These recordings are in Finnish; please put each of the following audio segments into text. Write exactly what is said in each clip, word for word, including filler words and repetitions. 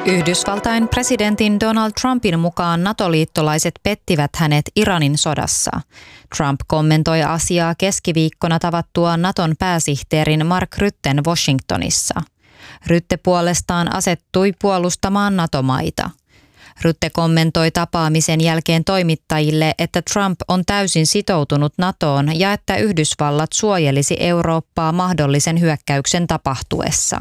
Yhdysvaltain presidentin Donald Trumpin mukaan NATO-liittolaiset pettivät hänet Iranin sodassa. Trump kommentoi asiaa keskiviikkona tavattuaan Naton pääsihteerin Mark Rutten Washingtonissa. Rutte puolestaan asettui puolustamaan NATO-maita. Rutte kommentoi tapaamisen jälkeen toimittajille, että Trump on täysin sitoutunut NATOon ja että Yhdysvallat suojelisi Eurooppaa mahdollisen hyökkäyksen tapahtuessa.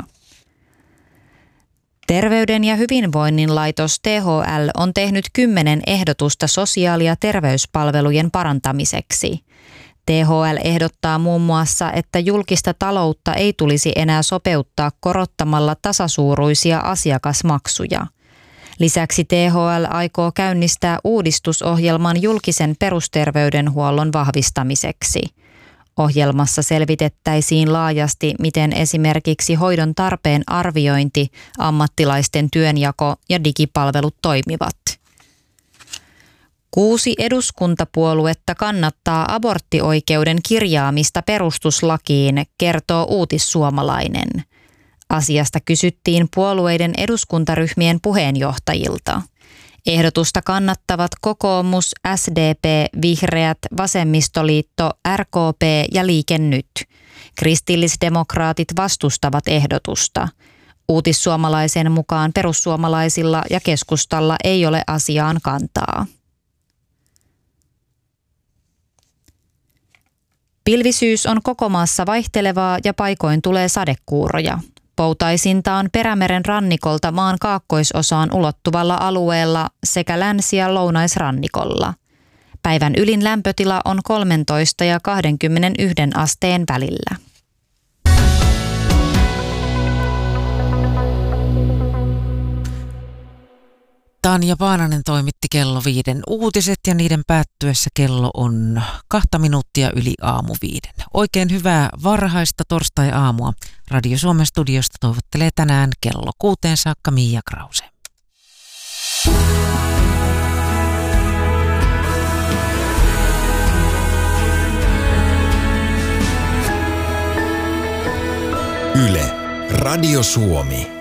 Terveyden ja hyvinvoinnin laitos T H L on tehnyt kymmenen ehdotusta sosiaali- ja terveyspalvelujen parantamiseksi. T H L ehdottaa muun muassa, että julkista taloutta ei tulisi enää sopeuttaa korottamalla tasasuuruisia asiakasmaksuja. Lisäksi T H L aikoo käynnistää uudistusohjelman julkisen perusterveydenhuollon vahvistamiseksi. Ohjelmassa selvitettäisiin laajasti, miten esimerkiksi hoidon tarpeen arviointi, ammattilaisten työnjako ja digipalvelut toimivat. Kuusi eduskuntapuoluetta kannattaa aborttioikeuden kirjaamista perustuslakiin, kertoo Uutissuomalainen. Asiasta kysyttiin puolueiden eduskuntaryhmien puheenjohtajilta. Ehdotusta kannattavat kokoomus, S D P, Vihreät, Vasemmistoliitto, R K P ja Liike Nyt. Kristillisdemokraatit vastustavat ehdotusta. Uutissuomalaisen mukaan perussuomalaisilla ja keskustalla ei ole asiaan kantaa. Pilvisyys on koko maassa vaihtelevaa ja paikoin tulee sadekuuroja. Poutaisintaan Perämeren rannikolta maan kaakkoisosaan ulottuvalla alueella sekä länsi- ja lounaisrannikolla. Päivän ylin lämpötila on kolmetoista ja kaksikymmentäyksi asteen välillä. Tanja Paananen toimitti kello viiden uutiset ja niiden päättyessä kello on kahta minuuttia yli aamu viiden. Oikein hyvää varhaista torstai-aamua. Radio Suomen studiosta toivottelee tänään kello kuuteen saakka Miia Krause. Yle, Radio Suomi.